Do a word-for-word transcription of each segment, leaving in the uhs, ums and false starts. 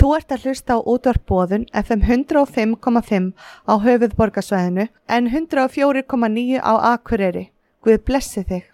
Þú ert að hlusta á útvarp Boðun F M hundrað og fimm komma fimm á höfuðborgarsvæðinu en hundrað og fjögur komma níu á Akureyri. Guð blessi þig.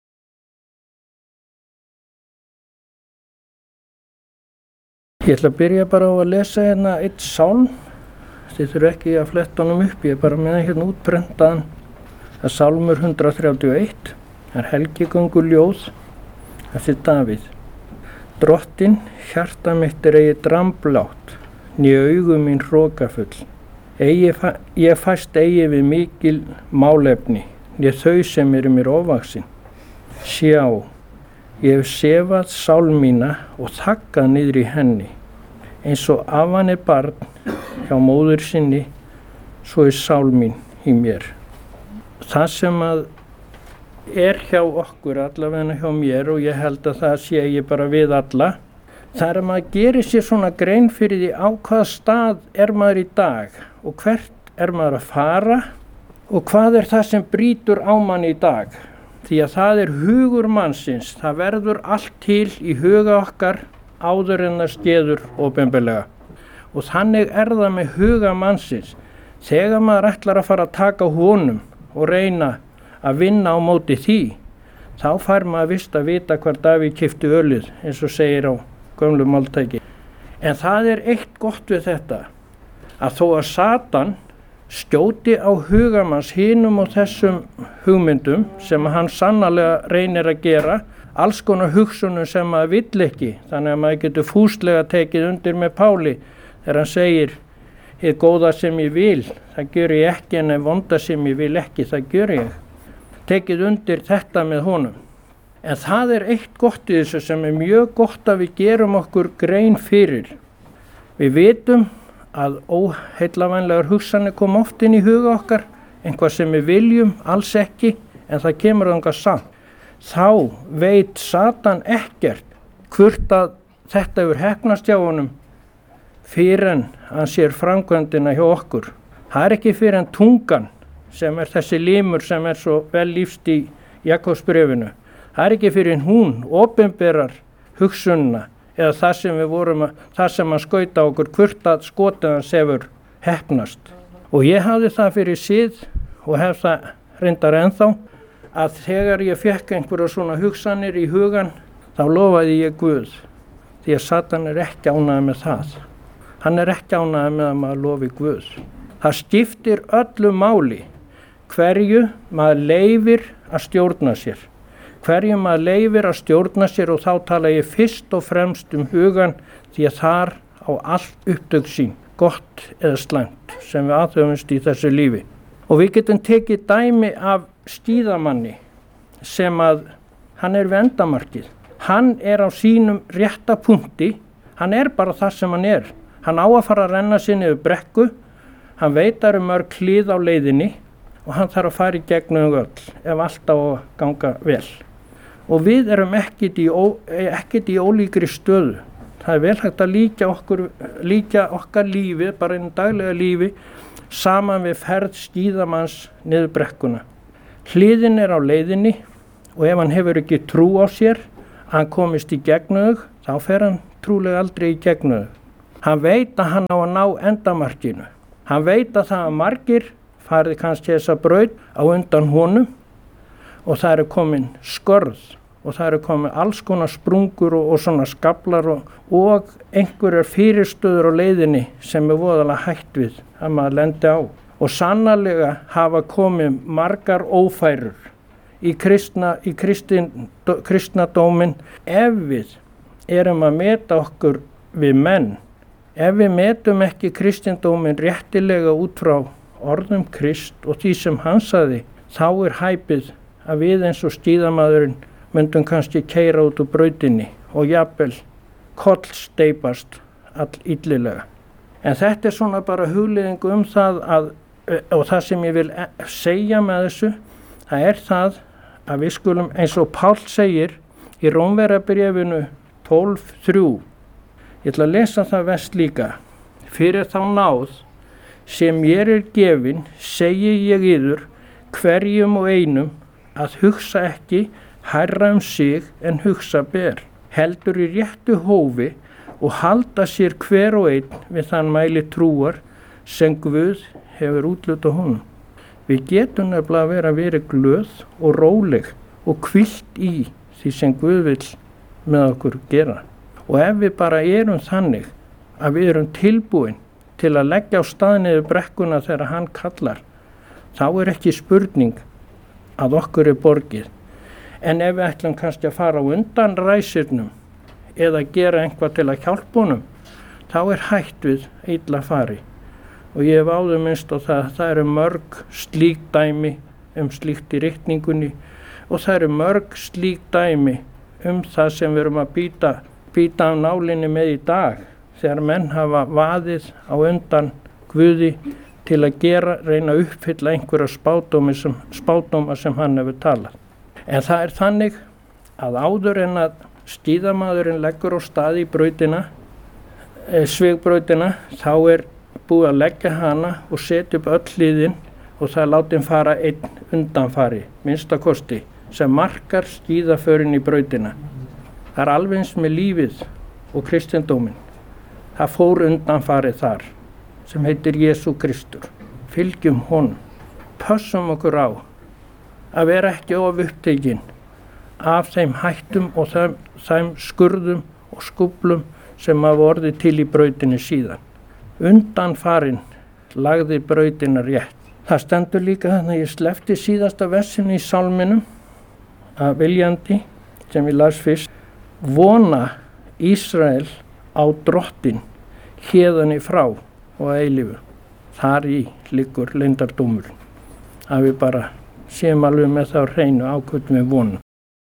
Ég ætla að byrja bara á að lesa hérna eitt sálm. Þið þurfa ekki að fletta honum upp, ég er bara með hérna útprentaðan. Það er sálmur hundrað þrjátíu og eitt, það er helgigöngu ljóð eftir Davíð. Drottinn, hjarta mitt er eigi dramblátt, né augu mín hrokafull. Eigi, ég fæst eigi við mikil málefni, né þau sem eru mér ofvaxin. Sjá, ég hef sefað sál mína og þaggað niður í henni. Eins og afan er barn hjá móður sinni, svo er sál mín í mér. Það sem að er hjá okkur, allavega hjá mér, og ég held að það sé ég bara við alla, það er að maður gerir sér svona grein fyrir því á hvaða stað er maður í dag og hvert er maður að fara og hvað er það sem brýtur á mann í dag. Því að það er hugur mannsins, það verður allt til í huga okkar áður en það skeður opinberlega. Og þannig er það með huga mannsins. Þegar maður ætlar að fara að taka honum og reyna að vinna á móti því, þá fær maður vist að vita hvar Davíð keypti ölið, eins og segir á gömlu máltæki. En það er eitt gott við þetta, að þó að Satan skjóti á hugamanns hinum og þessum hugmyndum sem hann sannarlega reynir að gera, alls konar hugsunum sem maður vill ekki, þannig að maður getur fúslega tekið undir með Páli þegar hann segir, hið góða sem ég vil, það gör ég ekki, en ef vonda sem ég vil ekki, það gör ég. Tekið undir þetta með honum. En það er eitt gott í þessu sem er mjög gott að við gerum okkur grein fyrir. Við vitum að óheillavænlegar hugsanir kom oft inn í huga okkar, einhvað sem við viljum, alls ekki, en það kemur þangað samt. Þá veit Satan ekkert hvort að þetta hefur heppnast hjá honum fyrir en hann sér framkvæmdina hjá okkur. Það er ekki fyrir en tungan, sem er þessi limur sem er svo vel lífst í Jakobsbréfinu. Það er ekki fyrir hún opinberar hugsunna eða það sem við vorum að, það sem að skauta okkur hvort að skotið hans hefur heppnast. Og ég hafði það fyrir síð og hef það reyndar ennþá að þegar ég fekk einhverja svona hugsanir í hugan þá lofaði ég Guð því að Satan er ekki ánægður með það. Hann er ekki ánægður með að maður lofi Guð. Það skiptir öllu máli hverju maður leyfir að stjórna sér. Hverju maður leyfir að stjórna sér og þá tala ég fyrst og fremst um hugan því að þar á allt upptök sín, gott eða slæmt, sem við aðhöfumst í þessu lífi. Og við getum tekið dæmi af skíðamanni sem að hann er við endamarkið. Hann er á sínum rétta punkti, hann er bara það sem hann er. Hann á að fara að renna sér niður brekku, hann veit að eru mörg hlið á leiðinni og hann þarf að fara í gegnum öll ef allt á að ganga vel. Og við erum ekkert í, ó, ekkert í ólíkri stöðu. Það er vel hægt að líka, okkur, líka okkar lífi, bara einu daglega lífi, saman við ferð skíðamanns niður brekkuna. Hliðin er á leiðinni og ef hann hefur ekki trú á sér, hann komist í gegnum þau, þá fer hann trúlega aldrei í gegnum þau. Hann veit að hann á að ná endamarkinu. Hann veit að það að margir farið kannski þessa braut á undan honum og það eru komin skörð og það eru komin alls konar sprungur og, og svona skaflar og, og einhverjar fyrirstöður á leiðinni sem er voðalega hætt við að maður lendi á. Og sannarlega hafa komið margar ófærur í, kristna, í kristin, kristnadómin ef við erum að meta okkur við menn. Ef við metum ekki kristindómin réttilega út frá orðum Krist og því sem hann sagði, þá er hæpið að við eins og skíðamaðurinn myndum kannski keyra út úr brautinni og jafnvel kollsteypast all illilega. En þetta er svona bara hugleiðingu um það að, og það sem ég vil segja með þessu, það er það að við skulum, eins og Pál segir í Rómverjabréfinu tólf þrjú, ég ætla að lesa það vest líka. Fyrir þá náð sem ég er gefin, segi ég yður hverjum og einum að hugsa ekki hærra um sig en hugsa ber, heldur í réttu hófi og halda sér hver og einn við þann mæli trúar sem Guð hefur útlutað honum. Við getum nefnilega að vera verið glöð og róleg og hvílt í því sem Guð vill með okkur gera. Og ef við bara erum þannig að við erum tilbúin til að leggja á stað niður brekkuna þegar hann kallar, þá er ekki spurning að okkur er borgið. En ef við ætlum kannski að fara á undan ræsirnum eða gera einhvað til að hjálpa honum, þá er hætt við illa fari. Og ég hef áður minnst á það að það eru mörg slík dæmi um slíkt í ritningunni og það eru mörg slík dæmi um það sem við erum að býta, býta af nálinni með í dag þegar menn hafa vaðið á undan Guði til að gera, reyna að uppfylla einhverja spádóma sem, spádóma sem hann hefur talað. En það er þannig að áður en að skíðamaðurinn leggur á stað í brautina, e, svigbrautina, þá er búið að leggja hana og setja upp öll hliðin og það er látin fara einn undanfari, minnstakosti, sem markar skíðaförin í brautina. Það er alveg eins með lífið og kristindóminn. Það fór undanfarið þar, sem heitir Jesú Kristur. Fylgjum honum. Pössum okkur á að vera ekki of upptekinn af þeim hættum og þeim, þeim skurðum og skúplum sem hafa orðið til í brautinni síðan. Undanfarinn lagði brautina rétt. Það stendur líka þannig að ég sleppti síðasta versinu í sálminum að viljandi, sem ég las fyrst, vona Ísrael á drottin héðan í frá og að eilífu. Þar í liggur leyndardómurinn. Að við bara séum alveg með þá hreinu á hvernig við vonum.